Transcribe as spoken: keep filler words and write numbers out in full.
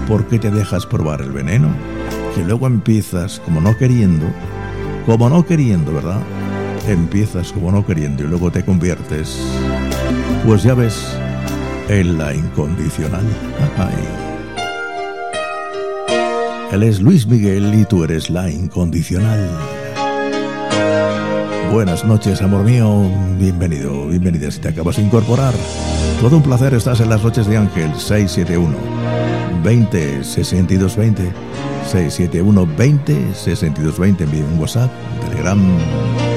¿por qué te dejas probar el veneno? Que luego empiezas como no queriendo, como no queriendo, ¿verdad? Empiezas como no queriendo y luego te conviertes, pues ya ves, en la incondicional. Ay. Él es Luis Miguel y tú eres la incondicional. Buenas noches, amor mío. Bienvenido, bienvenida si te acabas de incorporar. Todo un placer, estás en las noches de Ángel. Seis siete uno, veinte, sesenta y dos, veinte. seis siete uno, veinte, sesenta y dos, veinte. Envíe un WhatsApp, Telegram.